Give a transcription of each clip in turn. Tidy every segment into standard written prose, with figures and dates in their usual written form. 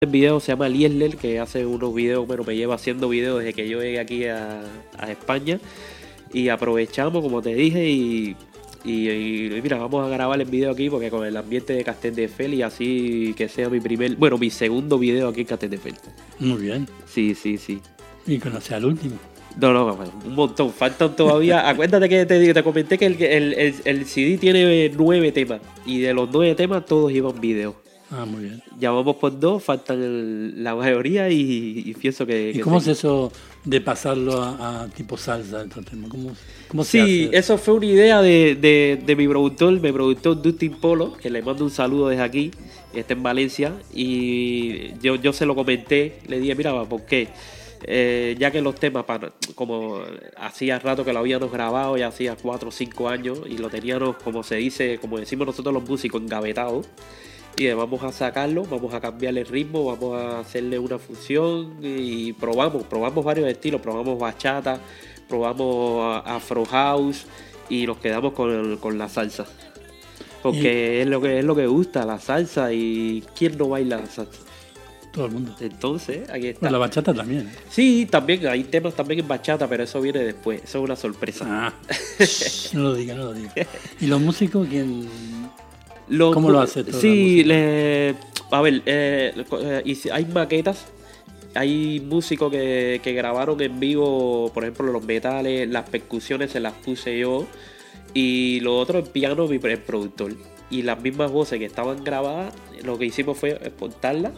video se llama Liesler, que hace unos videos, bueno, me lleva haciendo videos desde que yo llegué aquí a España. Y aprovechamos, como te dije, y mira, vamos a grabar el video aquí porque con el ambiente de Castelldefels y así que sea mi segundo video aquí en Castelldefels. Muy bien. Sí. Y que no sea el último. No, un montón, faltan todavía. Acuérdate que te comenté que el CD tiene 9 temas y de los 9 temas todos llevan video. Ah, muy bien. Ya vamos por 2, faltan la mayoría y pienso que... ¿Y cómo es eso de pasarlo a tipo salsa? ¿Cómo se Sí, hace? eso fue una idea de mi productor Dustin Polo, que le mando un saludo desde aquí, está en Valencia, y yo se lo comenté, le dije, mira, ¿por qué? Ya que los temas, como hacía rato que lo habíamos grabado, ya hacía 4 o 5 años, y lo teníamos, como decimos nosotros los músicos, engavetado. Y vamos a sacarlo, vamos a cambiarle el ritmo, vamos a hacerle una fusión y probamos varios estilos, probamos bachata, probamos afro house y nos quedamos con la salsa. Porque es lo que gusta, la salsa, y ¿quién no baila la salsa? Todo el mundo. Entonces, aquí está. Bueno, la bachata también. Sí, también hay temas también en bachata, pero eso viene después, eso es una sorpresa. Ah, no lo diga. ¿Y los músicos quién? ¿Cómo lo hace todo? Sí, hay maquetas, hay músicos que grabaron en vivo, por ejemplo, los metales, las percusiones se las puse yo, y lo otro en piano el productor. Y las mismas voces que estaban grabadas, lo que hicimos fue exportarlas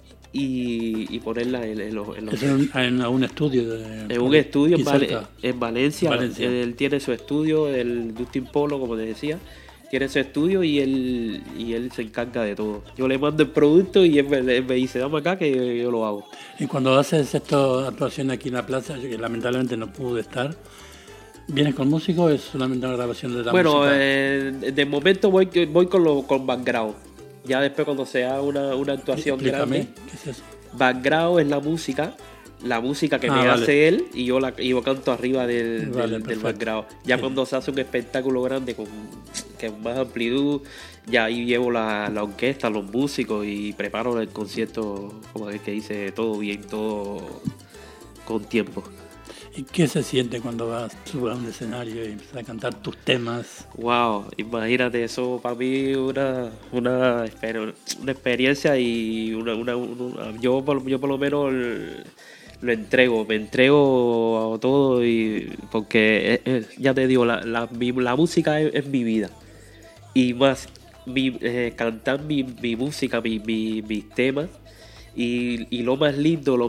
y ponerlas en un estudio. En un estudio en Valencia. Valencia. Él tiene su estudio, el Dustin Polo, como te decía. Tiene su estudio y él se encarga de todo. Yo le mando el producto y él me dice, dame acá que yo lo hago. Y cuando haces esta actuación aquí en la plaza, yo que lamentablemente no pude estar, ¿vienes con músico o es solamente una grabación de la música? Bueno, de momento voy con background. Ya después cuando sea una actuación grande. ¿Qué es eso? Background es la música que me hace él, y yo canto arriba del background. Ya cuando se hace un espectáculo grande con más amplitud, ya ahí llevo la orquesta, los músicos y preparo el concierto, como es que dice, todo bien, todo con tiempo. ¿Y qué se siente cuando vas a un escenario y empiezas a cantar tus temas? Wow, imagínate, eso para mí una experiencia, y yo por lo menos me entrego a todo, y porque ya te digo, la música es mi vida, y más cantar mi música, mis temas, y lo más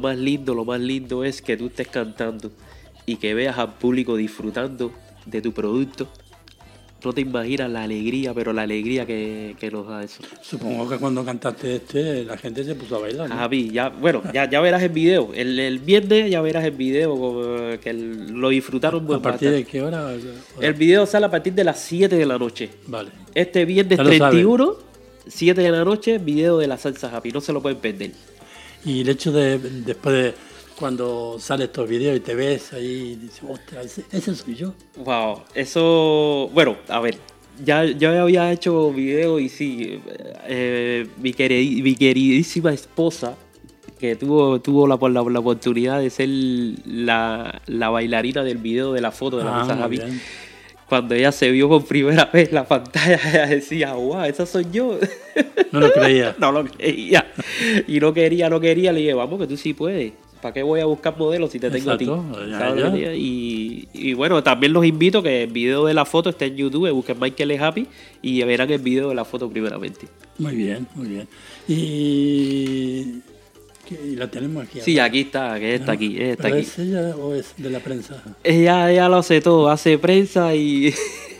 lindo es que tú estés cantando y que veas al público disfrutando de tu producto. No te imaginas la alegría, pero la alegría que nos da eso. Supongo que cuando cantaste la gente se puso a bailar, ¿no? Javi, ya verás el video. El viernes ya verás el video, que lo disfrutaron. ¿A partir de qué hora? El video sale a partir de las 7 de la noche. Vale. Este viernes 31, 7 de la noche, video de la salsa Happy. No se lo pueden perder. Y el hecho después de cuando salen estos videos y te ves ahí y dices, ostras, ese soy yo. Wow, eso... Bueno, a ver, yo había hecho videos y sí, mi queridísima esposa, que tuvo la oportunidad de ser la bailarina del video de la foto de la mesa Javi. Cuando ella se vio por primera vez en la pantalla, ella decía, wow, esa soy yo. No lo creía. No lo creía. Y no quería. Le dije, vamos, que tú sí puedes. ¿Para qué voy a buscar modelos si te tengo a ti? Y bueno, también los invito que el video de la foto esté en YouTube, busquen Michael es Happy y verán el video de la foto primeramente. Muy bien. ¿Y la tenemos aquí? Sí, aquí está, que está aquí. ¿Pero es ella o es de la prensa? Ella lo hace todo, hace prensa y...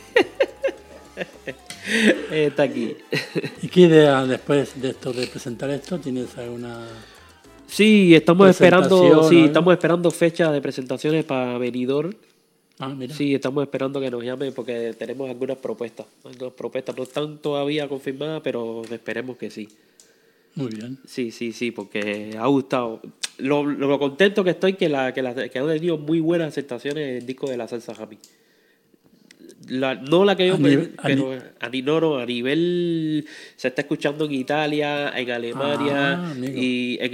está aquí. ¿Y qué idea después de esto, de presentar esto? ¿Tienes alguna...? Sí, estamos esperando fecha de presentaciones para Benidorm. Ah, mira. Sí, estamos esperando que nos llamen porque tenemos algunas propuestas. No están todavía confirmadas, pero esperemos que sí. Muy bien. Sí, porque ha gustado. Lo contento que estoy que han tenido muy buenas aceptaciones el disco de la salsa Happy. no la que yo, no, a nivel se está escuchando en Italia, en Alemania amigo. y en